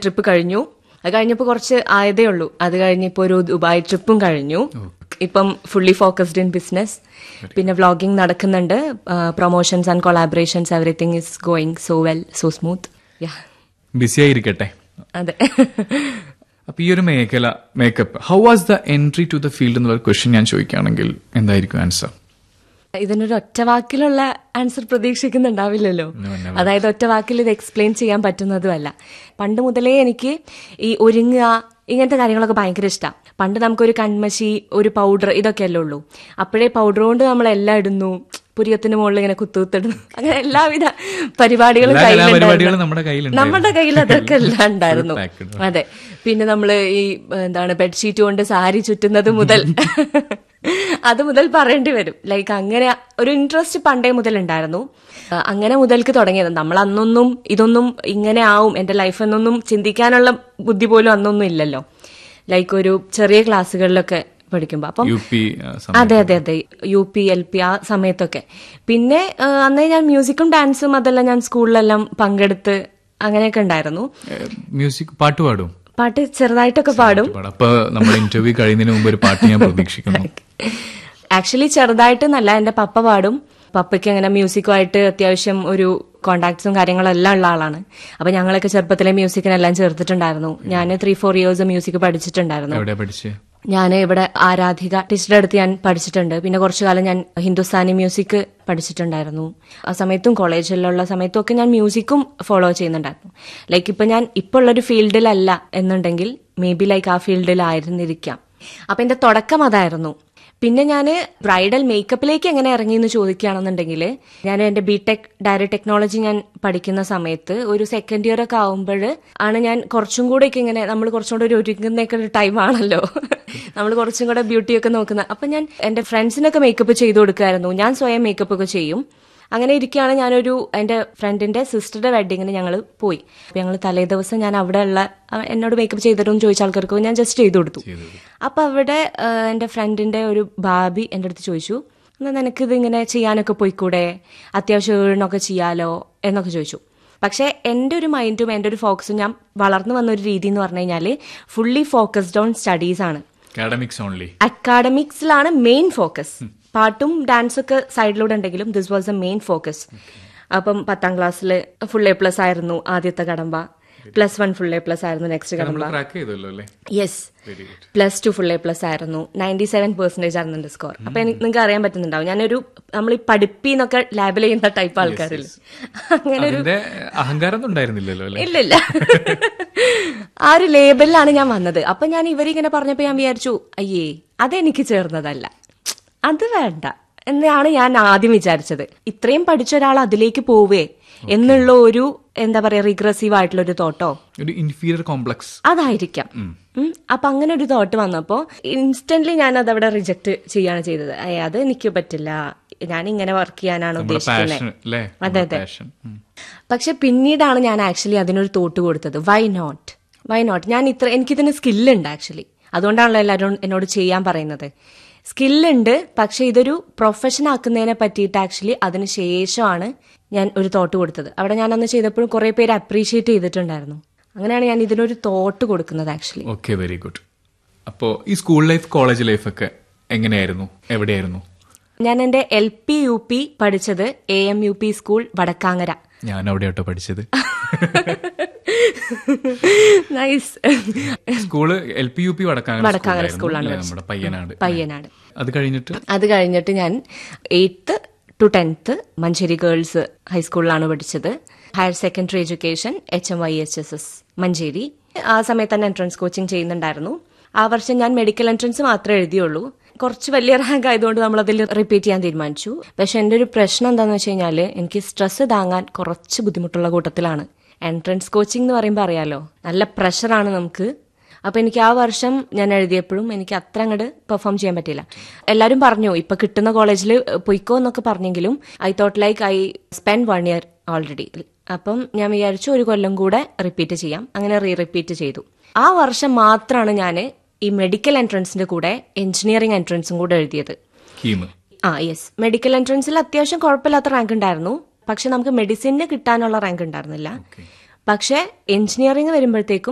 Trip കഴിഞ്ഞു. അത് കഴിഞ്ഞപ്പോൾ കുറച്ച് ആയതേ ഉള്ളൂ. അത് കഴിഞ്ഞപ്പോൾ ഒരു ദുബായ് ട്രിപ്പും കഴിഞ്ഞു. ഇപ്പം ഫുള്ളി ഫോക്കസ്ഡ് ഇൻ ബിസിനസ്. പിന്നെ വ്ളോഗിംഗ് നടക്കുന്നുണ്ട്. Promotions and collaborations, everything is going so well, so smooth. BC ആയിരിക്കട്ടെ. അതെ. അപ്പൊ ഈ ഒരു മേഖല, makeup, how was the entry to the field എന്നുള്ള ക്വസ്റ്റ്യൻ ഞാൻ ചോദിക്കുകയാണെങ്കിൽ എന്തായിരിക്കും ആൻസർ? ഇതിനൊരു ഒറ്റ വാക്കിലുള്ള ആൻസർ പ്രതീക്ഷിക്കുന്നുണ്ടാവില്ലല്ലോ. അതായത് ഒറ്റ വാക്കിൽ ഇത് എക്സ്പ്ലെയിൻ ചെയ്യാൻ പറ്റുന്നതുമല്ല. പണ്ട് മുതലേ എനിക്ക് ഈ ഒരുങ്ങുക, ഇങ്ങനത്തെ കാര്യങ്ങളൊക്കെ ഭയങ്കര ഇഷ്ടമാണ്. പണ്ട് നമുക്കൊരു കൺമശി, ഒരു പൗഡർ, ഇതൊക്കെയല്ലേ ഉള്ളൂ. അപ്പോഴേ പൗഡർ കൊണ്ട് നമ്മളെല്ലാം ഇടുന്നു, പുരിയത്തിന് മുകളിൽ ഇങ്ങനെ കുത്തുകുത്തിടുന്നു, അങ്ങനെ എല്ലാവിധ പരിപാടികളും നമ്മുടെ കയ്യിൽ അതൊക്കെ എല്ലാം ഉണ്ടായിരുന്നു. അതെ. പിന്നെ നമ്മള് ഈ ബെഡ്ഷീറ്റ് കൊണ്ട് സാരി ചുറ്റുന്നത് മുതൽ അത് മുതൽ പറയേണ്ടി വരും. ലൈക്ക് അങ്ങനെ ഒരു ഇൻട്രസ്റ്റ് പണ്ടേ മുതൽ ഉണ്ടായിരുന്നു. അങ്ങനെ മുതൽക്ക് തുടങ്ങിയത്. നമ്മൾ അന്നൊന്നും ഇതൊന്നും ഇങ്ങനെ ആവും എന്റെ ലൈഫ് എന്നൊന്നും ചിന്തിക്കാനുള്ള ബുദ്ധി പോലും അന്നൊന്നും ഇല്ലല്ലോ. ലൈക്ക് ഒരു ചെറിയ ക്ലാസ്സുകളിലൊക്കെ പഠിക്കുമ്പോ, അപ്പം അതെ അതെ അതെ UP LP ആ സമയത്തൊക്കെ. പിന്നെ അന്നേ ഞാൻ മ്യൂസിക്കും ഡാൻസും അതെല്ലാം ഞാൻ സ്കൂളിലെല്ലാം പങ്കെടുത്ത് അങ്ങനെയൊക്കെ ഉണ്ടായിരുന്നു. മ്യൂസിക് പാട്ട് പാടും? പാട്ട് ചെറുതായിട്ടൊക്കെ പാടും. അപ്പൊ നമ്മുടെ ഇന്റർവ്യൂ കഴിയുന്നതിന് മുമ്പ് ഒരു പാട്ട് ഞാൻ പ്രതീക്ഷിക്കുന്നു. ആക്ച്വലി ചെറുതായിട്ടെന്നല്ല, എന്റെ പപ്പ പാടും. പപ്പയ്ക്ക് അങ്ങനെ മ്യൂസിക്കുമായിട്ട് അത്യാവശ്യം ഒരു കോണ്ടാക്ട്സും കാര്യങ്ങളും എല്ലാം ഉള്ള ആളാണ്. അപ്പൊ ഞങ്ങളൊക്കെ ചെറുപ്പത്തിലെ മ്യൂസിക്കിനെല്ലാം ചേർത്തിട്ടുണ്ടായിരുന്നു. ഞാൻ 3-4 ഇയേഴ്സ് മ്യൂസിക് പഠിച്ചിട്ടുണ്ടായിരുന്നു. ഞാൻ ഇവിടെ ആരാധിക ടീച്ചറുടെ അടുത്ത് ഞാൻ പഠിച്ചിട്ടുണ്ട്. പിന്നെ കുറച്ചു കാലം ഞാൻ ഹിന്ദുസ്ഥാനി മ്യൂസിക് പഠിച്ചിട്ടുണ്ടായിരുന്നു. ആ സമയത്തും കോളേജിലുള്ള സമയത്തും ഒക്കെ ഞാൻ മ്യൂസിക്കും ഫോളോ ചെയ്യുന്നുണ്ടായിരുന്നു. ലൈക്ക് ഇപ്പൊ ഞാൻ ഇപ്പൊ ഉള്ളൊരു ഫീൽഡിലല്ല എന്നുണ്ടെങ്കിൽ മേ ബി ലൈക്ക് ആ ഫീൽഡിലായിരുന്നിരിക്കാം. അപ്പൊ എന്റെ തുടക്കം അതായിരുന്നു. പിന്നെ ഞാൻ ബ്രൈഡൽ മേക്കപ്പിലേക്ക് എങ്ങനെ ഇറങ്ങിയെന്ന് ചോദിക്കുകയാണെന്നുണ്ടെങ്കിൽ, ഞാൻ എന്റെ ബിടെക് ഡയറി ടെക്നോളജി ഞാൻ പഠിക്കുന്ന സമയത്ത് ഒരു സെക്കൻഡ് ഇയർ ഒക്കെ ആവുമ്പോൾ ആണ് ഞാൻ കുറച്ചും കൂടെ ഒക്കെ ഇങ്ങനെ, നമ്മൾ കുറച്ചും കൂടെ ഒരു ഒരുങ്ങുന്നൊക്കെ ഒരു ടൈം ആണല്ലോ, നമ്മൾ കുറച്ചും കൂടെ ബ്യൂട്ടിയൊക്കെ നോക്കുന്ന. അപ്പൊ ഞാൻ എന്റെ ഫ്രണ്ട്സിനൊക്കെ മേക്കപ്പ് ചെയ്തു കൊടുക്കുമായിരുന്നു. ഞാൻ സ്വയം മേക്കപ്പ് ഒക്കെ ചെയ്യും. അങ്ങനെ ഇരിക്കുകയാണ് ഞാനൊരു എന്റെ ഫ്രണ്ടിന്റെ സിസ്റ്ററുടെ വെഡിങ്ങിന് ഞങ്ങൾ പോയി. അപ്പൊ ഞങ്ങൾ തലേ ദിവസം ഞാൻ അവിടെ ഉള്ള എന്നോട് മേക്കപ്പ് ചെയ്തിട്ടൊന്ന് ചോദിച്ച ആൾക്കാർക്ക് ഞാൻ ജസ്റ്റ് ചെയ്തു കൊടുത്തു. അപ്പൊ അവിടെ എന്റെ ഫ്രണ്ടിന്റെ ഒരു ഭാബി എന്റെ അടുത്ത് ചോദിച്ചു, എന്നാ നിനക്കിത് ഇങ്ങനെ ചെയ്യാനൊക്കെ പോയിക്കൂടെ, അത്യാവശ്യം ഏഴിനൊക്കെ ചെയ്യാലോ എന്നൊക്കെ ചോദിച്ചു. പക്ഷെ എന്റെ ഒരു മൈൻഡും എന്റെ ഒരു ഫോക്കസും, ഞാൻ വളർന്നു വന്ന ഒരു രീതി എന്ന് പറഞ്ഞു കഴിഞ്ഞാല് ഫുള്ളി ഫോക്കസ്ഡ് ഓൺ സ്റ്റഡീസ് ആണ്. അക്കാഡമിക്സിലാണ് മെയിൻ ഫോക്കസ്. പാട്ടും ഡാൻസും ഒക്കെ സൈഡിലൂടെ ഉണ്ടെങ്കിലും this was A main focus. അപ്പം 10ാം ക്ലാസ്സിൽ ഫുൾ A+ ആയിരുന്നു ആദ്യത്തെ കടമ്പ. +1 ഫുൾ A+ ആയിരുന്നു നെക്സ്റ്റ് കടമ്പ. യെസ്. +2 ഫുൾ A+ ആയിരുന്നു. 97% ആയിരുന്നു എന്റെ സ്കോർ. അപ്പൊ നിങ്ങൾക്ക് അറിയാൻ പറ്റുന്നുണ്ടാവും, ഞാനൊരു നമ്മൾ ഈ പഠിപ്പിന്നൊക്കെ ലാബിൽ ചെയ്യുന്ന ടൈപ്പ് ആൾക്കാരില്ല. അങ്ങനെ ഒരു അഹങ്കാരം ഉണ്ടായിരുന്നില്ലല്ലോ. ഇല്ലില്ല. ആ ഒരു ലേബലിലാണ് ഞാൻ വന്നത്. അപ്പൊ ഞാൻ ഇവരിങ്ങനെ പറഞ്ഞപ്പോ ഞാൻ വിചാരിച്ചു, അയ്യേ അതെനിക്ക് ചേർന്നതല്ല, അത് വേണ്ട എന്നാണ് ഞാൻ ആദ്യം വിചാരിച്ചത്. ഇത്രയും പഠിച്ച ഒരാൾ അതിലേക്ക് പോവേ എന്നുള്ള ഒരു എന്താ പറയാ റിഗ്രസീവ് ആയിട്ടുള്ള ഒരു തോട്ടോ, ഒരു ഇൻഫീരിയർ കോംപ്ലക്സ് അതായിരിക്കാം. അപ്പൊ അങ്ങനെ ഒരു തോട്ട് വന്നപ്പോ ഇൻസ്റ്റന്റ്ലി ഞാൻ അതവിടെ റിജക്ട് ചെയ്യാണ് ചെയ്തത്. അത് എനിക്ക് പറ്റില്ല, ഞാൻ ഇങ്ങനെ വർക്ക് ചെയ്യാനാണ് ഉദ്ദേശിക്കുന്നത്. അതെ അതെ. പക്ഷെ പിന്നീടാണ് ഞാൻ ആക്ച്വലി അതിനൊരു തോട്ട് കൊടുത്തത്. വൈ നോട്ട് ഞാൻ എനിക്കിതിന് സ്കില്ലുണ്ട് ആക്ച്വലി. അതുകൊണ്ടാണല്ലോ എല്ലാവരും എന്നോട് ചെയ്യാൻ പറയുന്നത്. സ്കില്ലുണ്ട്, പക്ഷെ ഇതൊരു പ്രൊഫഷൻ ആക്കുന്നതിനെ പറ്റിയിട്ട് ആക്ച്വലി അതിന് ശേഷമാണ് ഞാൻ ഒരു തോട്ട് കൊടുത്തത്. അവിടെ ഞാൻ അന്ന് ചെയ്തപ്പോഴും കുറെ പേര് അപ്രീഷിയേറ്റ് ചെയ്തിട്ടുണ്ടായിരുന്നു. അങ്ങനെയാണ് ഞാൻ ഇതിനൊരു തോട്ട് കൊടുക്കുന്നത് ആക്ച്വലി. Okay, very good. അപ്പോ ഈ സ്കൂൾ ലൈഫ്, കോളേജ് ലൈഫ് ഒക്കെ എങ്ങനെയായിരുന്നു, എവിടെയായിരുന്നു? ഞാൻ എന്റെ LP UP പഠിച്ചത് AMUP സ്കൂൾ വടക്കാങ്ങര. ഞാൻ അവിടെയാട്ടോ പഠിച്ചത്. Nice. School LP UP Vadakkangara സ്കൂളാണ്, നമ്മുടെ പയ്യനാട്. അത് കഴിഞ്ഞിട്ട് ഞാൻ 8th to 10th Manjeri girls ഹൈസ്കൂളിലാണ് പഠിച്ചത്. Higher secondary education HMYHSS Manjeri. ആ സമയത്ത് തന്നെ എൻട്രൻസ് കോച്ചിങ് ചെയ്യുന്നുണ്ടായിരുന്നു. ആ വർഷം ഞാൻ മെഡിക്കൽ എൻട്രൻസ് മാത്രമേ എഴുതിയുള്ളൂ. കുറച്ച് വലിയ റാങ്ക് ആയതുകൊണ്ട് നമ്മൾ അതിൽ റിപ്പീറ്റ് ചെയ്യാൻ തീരുമാനിച്ചു. പക്ഷെ എന്റെ ഒരു പ്രശ്നം എന്താണെന്ന് വെച്ച് കഴിഞ്ഞാൽ എനിക്ക് സ്ട്രെസ് താങ്ങാൻ കുറച്ച് ബുദ്ധിമുട്ടുള്ള കൂട്ടത്തിലാണ്. എൻട്രൻസ് കോച്ചിങ് എന്ന് പറയുമ്പോൾ അറിയാലോ, നല്ല പ്രഷറാണ് നമുക്ക്. അപ്പൊ എനിക്ക് ആ വർഷം ഞാൻ എഴുതിയപ്പോഴും എനിക്ക് അത്ര അങ്ങോട്ട് പെർഫോം ചെയ്യാൻ പറ്റില്ല. എല്ലാവരും പറഞ്ഞു ഇപ്പൊ കിട്ടുന്ന കോളേജിൽ പൊയ്ക്കോ എന്നൊക്കെ പറഞ്ഞെങ്കിലും I thought like I spend 1 year already. അപ്പം ഞാൻ വിചാരിച്ചു ഒരു കൊല്ലം കൂടെ റിപ്പീറ്റ് ചെയ്യാം. അങ്ങനെ റിപ്പീറ്റ് ചെയ്തു. ആ വർഷം മാത്രമാണ് ഞാൻ ഈ മെഡിക്കൽ എൻട്രൻസിന്റെ കൂടെ എഞ്ചിനീയറിംഗ് എൻട്രൻസും കൂടെ എഴുതിയത്. യെസ്. മെഡിക്കൽ എൻട്രൻസിൽ അത്യാവശ്യം കുഴപ്പമില്ലാത്ത റാങ്ക് ഉണ്ടായിരുന്നു. പക്ഷെ നമുക്ക് മെഡിസിന് കിട്ടാനുള്ള റാങ്ക് ഉണ്ടായിരുന്നില്ല. പക്ഷെ എഞ്ചിനീയറിംഗ് വരുമ്പോഴത്തേക്കും